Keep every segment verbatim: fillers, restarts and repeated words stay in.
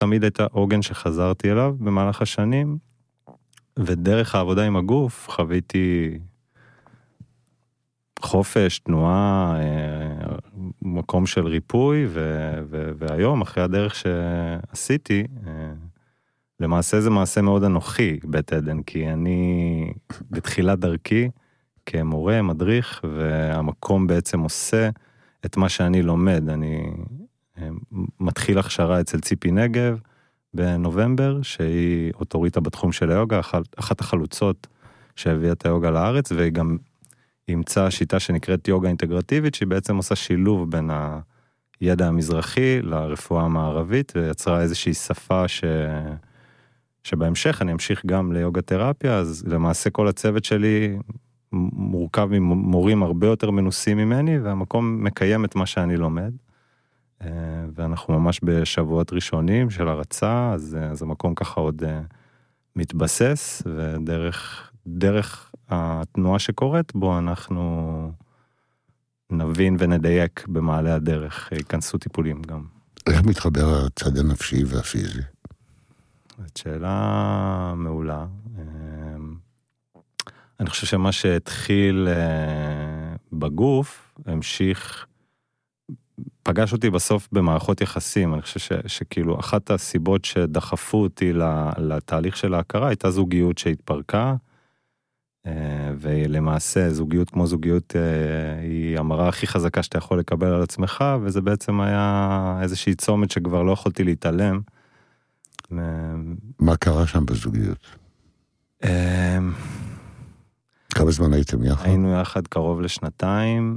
תמיד הייתה עוגן שחזרתי אליו במהלך השנים, ודרך העבודה עם הגוף חוויתי חופש, תנועה, מקום של ריפוי, ו- ו- והיום, אחרי הדרך שעשיתי, למעשה זה מעשה מאוד אנוכי בית עדן, כי אני בתחילת דרכי, כמורה, מדריך, והמקום בעצם עושה את מה שאני לומד. אני מתחיל הכשרה אצל ציפי נגב בנובמבר, שהיא אוטוריטה בתחום של היוגה, אחת החלוצות שהביאה את היוגה לארץ, והיא גם אימצה שיטה שנקראת יוגה אינטגרטיבית, שהיא בעצם עושה שילוב בין הידע המזרחי לרפואה המערבית, ויצרה איזושהי שפה ש... שבהמשך אני אמשיך גם ליוגה תרפיה, אז למעשה כל הצוות שלי מורכב ממורים הרבה יותר מנוסים ממני, והמקום מקיים את מה שאני לומד, ואנחנו ממש בשבועות ראשונים של הרצה, אז, אז המקום ככה עוד מתבסס, ודרך דרך התנועה שקורית בו אנחנו נבין ונדייק במעלה הדרך, ייכנסו טיפולים גם. איך מתחבר הצד הנפשי והפיזי? זאת שאלה מעולה. אני חושב שמה שהתחיל בגוף, המשיך, פגש אותי בסוף במערכות יחסים. אני חושב ש, שכאילו אחת הסיבות שדחפו אותי לתהליך של ההכרה, הייתה זוגיות שהתפרקה, ולמעשה זוגיות כמו זוגיות היא המראה הכי חזקה שאתה יכול לקבל על עצמך, וזה בעצם היה איזושהי צומת שכבר לא יכולתי להתעלם. מה קרה שם בזוגיות? כמה זמן הייתם יחד? היינו יחד קרוב לשנתיים,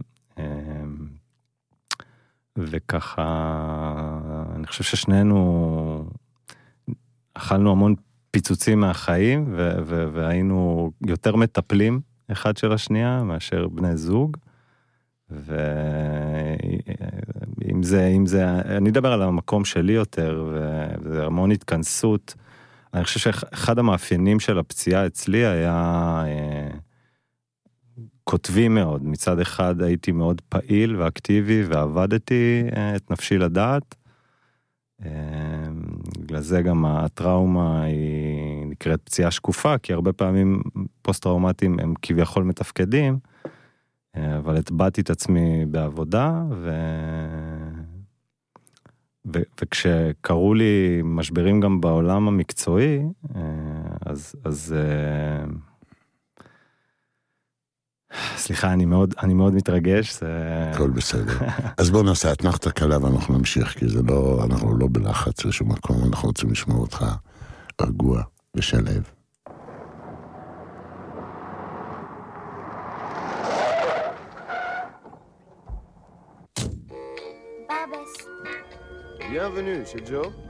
וככה, אני חושב ששנינו אכלנו המון פיצוצים מהחיים, ו- ו- והיינו יותר מטפלים אחד של השנייה, מאשר בני זוג, ואם זה, אם זה, אני אדבר על המקום שלי יותר, וזה המון התכנסות. אני חושב שאחד המאפיינים של הפציעה אצלי היה כותבי מאוד. מצד אחד הייתי מאוד פעיל ואקטיבי, ועבדתי את נפשי לדעת. בגלל זה גם הטראומה היא נקראת פציעה שקופה, כי הרבה פעמים פוסט-טראומטיים הם כביכול מתפקדים, אבל הטבעתי את עצמי בעבודה, ו... ו... וכשקראו לי משברים גם בעולם המקצועי, אז... אז סליחה, אני מאוד, אני מאוד מתרגש. זה... הכל בסדר. אז בואו נעשה אתנחתא קלה ואנחנו נמשיך, כי זה לא, אנחנו לא בלחץ לשום מקום, אנחנו רוצים לשמוע אותך רגוע ושלב. Bienvenue chez Joe.